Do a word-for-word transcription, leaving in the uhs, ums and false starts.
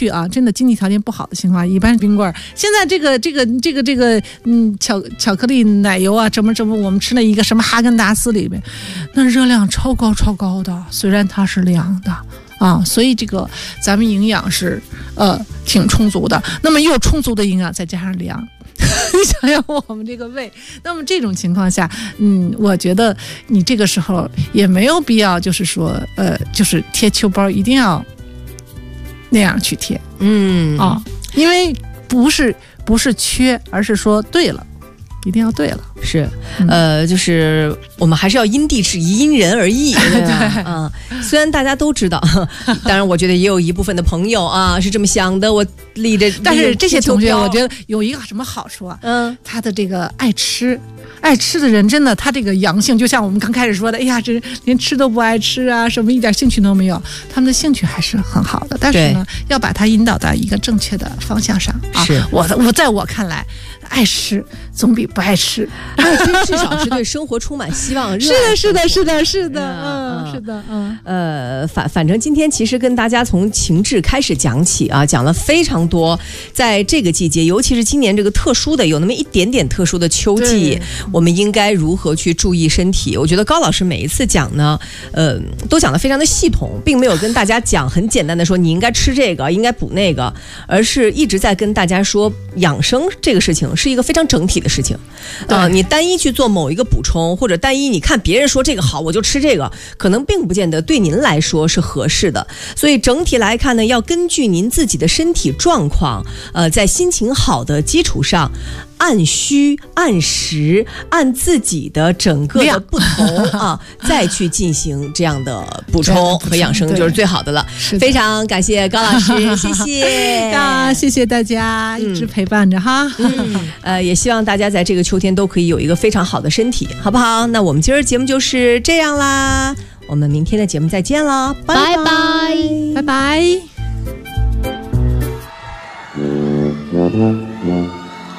去啊，真的经济条件不好的情况，一般冰棍，现在这个这个这个这个嗯巧巧克力奶油啊，怎么怎么我们吃了一个什么哈根达斯里面，那热量超高超高的，虽然它是凉的啊，所以这个咱们营养是呃挺充足的。那么又充足的营养再加上凉，你想想我们这个胃，那么这种情况下，嗯，我觉得你这个时候也没有必要，就是说呃，就是贴秋包一定要那样去贴， 嗯啊，因为不是不是缺，而是说对了。一定要对了， 是，呃，就是我们还是要因地制宜、因人而异，对吧？啊、嗯，虽然大家都知道，当然，我觉得也有一部分的朋友啊是这么想的，我立着， 但是这些同学，我觉得有一个什么好处啊？嗯，他的这个爱吃。爱吃的人真的，他这个阳性，就像我们刚开始说的，哎呀，这连吃都不爱吃啊，什么一点兴趣都没有，他们的兴趣还是很好的，但是呢，要把他引导到一个正确的方向上啊。 是， 我我在我看来，爱吃总比不爱吃， 爱吃至少是对生活充满希望。 是的，是的，是的，是的，嗯，嗯是的，嗯， 呃，反反正今天其实跟大家从情志开始讲起啊，讲了非常多，在这个季节，尤其是今年这个特殊的，有那么一点点特殊的秋季。我们应该如何去注意身体？我觉得高老师每一次讲呢，呃，都讲得非常的系统，并没有跟大家讲很简单的说你应该吃这个，应该补那个，而是一直在跟大家说养生这个事情是一个非常整体的事情。啊、呃，你单一去做某一个补充，或者单一你看别人说这个好，我就吃这个，可能并不见得对您来说是合适的。所以整体来看呢，要根据您自己的身体状况，呃，在心情好的基础上。按需按时按自己的整个的不同啊，再去进行这样的补充和养生就是最好的了。非常感谢高老师，谢谢啊，谢谢大家一直陪伴着哈。 嗯，呃，也希望大家在这个秋天都可以有一个非常好的身体，好不好？那我们今儿节目就是这样啦，我们明天的节目再见了，拜拜拜拜。 嗯